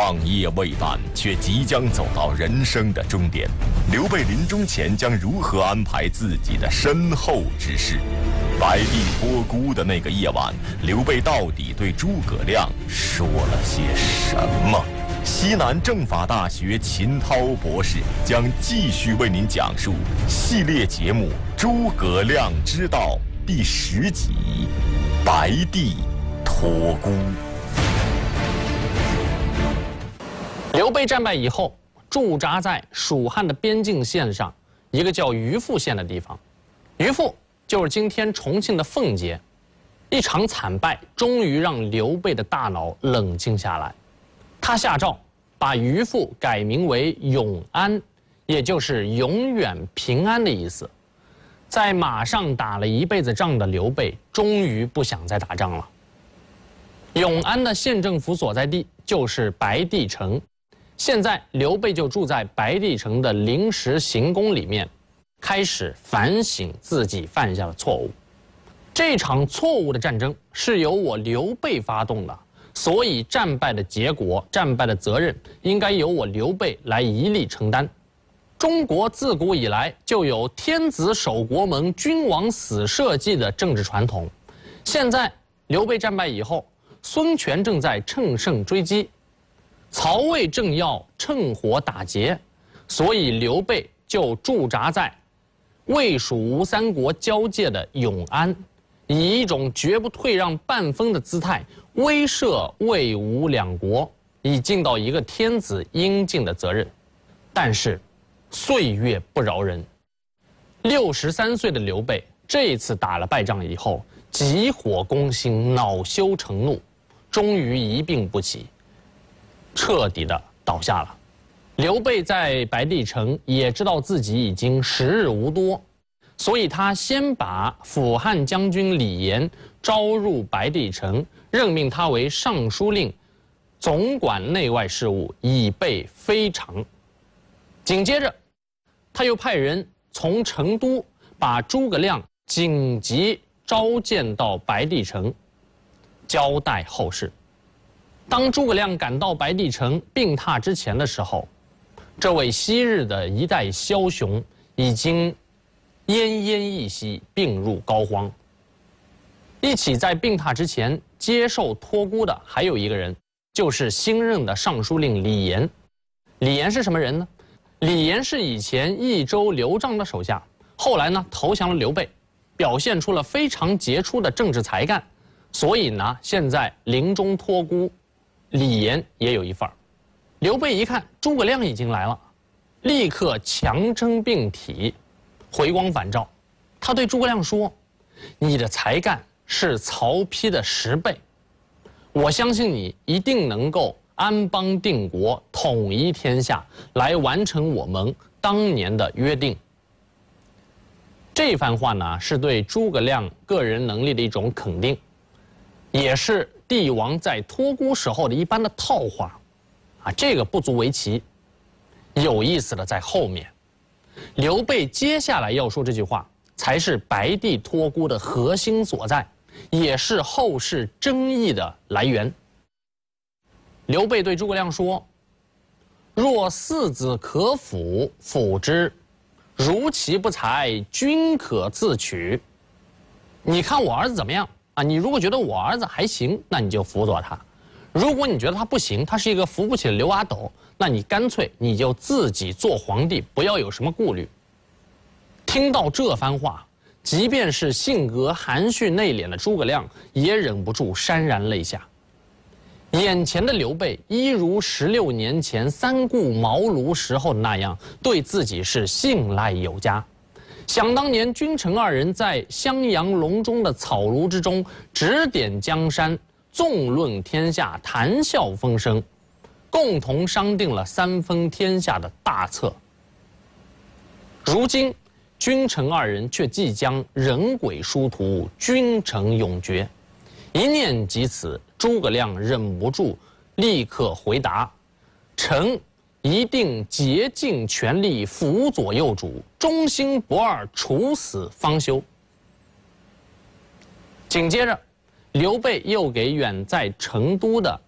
创业未半，却即将走到人生的终点。刘备临终前将如何安排自己的身后之事？白帝托孤的那个夜晚，刘备到底对诸葛亮说了些什么？西南政法大学秦涛博士将继续为您讲述系列节目《诸葛亮之道》第10集《白帝托孤》。 刘备战败以后，驻扎在蜀汉的边境线上一个叫鱼阜县的地方。鱼阜就是今天重庆的奉节。一场惨败终于让刘备的大脑冷静下来，他下诏把鱼阜改名为永安，也就是永远平安的意思。在马上打了一辈子仗的刘备终于不想再打仗了。永安的县政府所在地就是白帝城，现在刘备就住在白帝城的临时行宫里面，开始反省自己犯下的错误。这场错误的战争是由我刘备发动的，所以战败的结果、战败的责任应该由我刘备来一力承担。中国自古以来就有天子守国门，君王死社稷的政治传统。现在刘备战败以后，孙权正在乘胜追击，曹魏正要趁火打劫，所以刘备就驻扎在魏蜀吴三国交界的永安，以一种绝不退让半分的姿态威慑魏吴两国，以尽到一个天子应尽的责任。但是岁月不饶人，63岁的刘备这一次打了败仗以后，急火攻心，恼羞成怒，终于一病不起，彻底的倒下了。刘备在白帝城也知道自己已经时日无多，所以他先把辅汉将军李严招入白帝城，任命他为尚书令，总管内外事务，以备非常。紧接着他又派人从成都把诸葛亮紧急召见到白帝城，交代后事。当诸葛亮赶到白帝城病榻之前的时候，这位昔日的一代枭雄已经奄奄一息，病入膏肓。一起在病榻之前接受托孤的还有一个人，就是新任的尚书令李严。李严是什么人呢？李严是以前益州刘璋的手下，后来呢投降了刘备，表现出了非常杰出的政治才干，所以呢现在临终托孤，李严也有一份儿。刘备一看诸葛亮已经来了，立刻强征并体，回光返照。他对诸葛亮说：“你的才干是曹丕的10倍，我相信你一定能够安邦定国，统一天下，来完成我们当年的约定。”这番话呢，是对诸葛亮个人能力的一种肯定，也是帝王在托孤时候的一般的套话。这个不足为奇，有意思的在后面。刘备接下来要说这句话，才是白帝托孤的核心所在，也是后世争议的来源。刘备对诸葛亮说：“若四子可辅，辅之；如其不才，君可自取。”你看我儿子怎么样啊？你如果觉得我儿子还行，那你就辅佐他。如果你觉得他不行，他是一个扶不起的刘阿斗，那你干脆你就自己做皇帝，不要有什么顾虑。听到这番话，即便是性格含蓄内敛的诸葛亮也忍不住潸然泪下。眼前的刘备一如16年前三顾茅庐时候的那样，对自己是信赖有加。想当年君臣二人在襄阳隆中的草庐之中指点江山，纵论天下，谈笑风生，共同商定了3分天下的大策。如今君臣二人却即将人鬼殊途，君臣永绝。一念及此，诸葛亮忍不住立刻回答：“臣一定竭尽全力辅佐幼主，忠心不二，处死方休。”紧接着刘备又给远在成都的